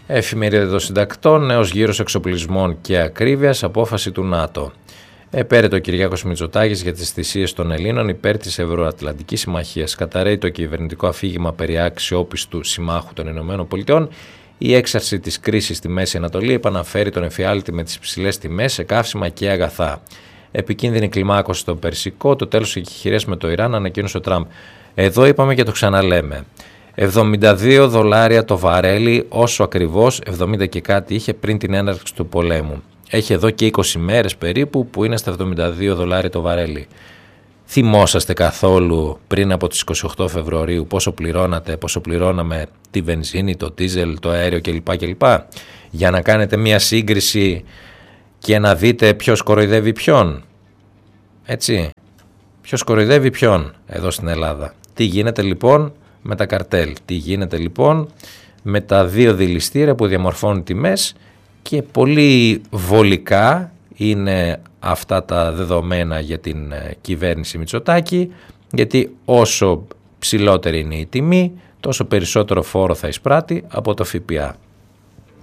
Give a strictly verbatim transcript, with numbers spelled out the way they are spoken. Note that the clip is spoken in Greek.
Εφημερίδα των Συντακτών, νέος γύρος εξοπλισμών και ακρίβειας, απόφαση του ΝΑΤΟ. Επέρεται ο Κυριάκος Μητσοτάκης για τις θυσίες των Ελλήνων υπέρ της Ευρωατλαντικής Συμμαχίας. Καταρρέει το κυβερνητικό αφήγημα περί αξιόπιστου συμμάχου των ΗΠΑ. Η έξαρση της κρίσης στη Μέση Ανατολή επαναφέρει τον εφιάλτη με τις υψηλές τιμές σε καύσιμα και αγαθά. Επικίνδυνη κλιμάκωση στο Περσικό, το τέλος εκχειρές με το Ιράν, ανακοίνωσε ο Τραμπ. Εδώ είπαμε και το ξαναλέμε. εβδομήντα δύο δολάρια το βαρέλι, όσο ακριβώς εβδομήντα και κάτι είχε πριν την έναρξη του πολέμου. Έχει εδώ και είκοσι μέρες περίπου που είναι στα εβδομήντα δύο δολάρια το βαρέλι. Θυμόσαστε καθόλου πριν από τις είκοσι οκτώ Φεβρουαρίου πόσο πληρώνατε, πόσο πληρώναμε τη βενζίνη, το ντίζελ, το αέριο κλπ. κλπ. Για να κάνετε μία σύγκριση και να δείτε ποιος κοροϊδεύει ποιον. Έτσι. Ποιος κοροϊδεύει ποιον εδώ στην Ελλάδα. Τι γίνεται λοιπόν με τα καρτέλ. Τι γίνεται λοιπόν με τα δύο δηληστήρια που διαμορφώνουν τιμές και πολύ βολικά είναι αυτά τα δεδομένα για την κυβέρνηση Μητσοτάκη, γιατί όσο ψηλότερη είναι η τιμή τόσο περισσότερο φόρο θα εισπράττει από το ΦΠΑ.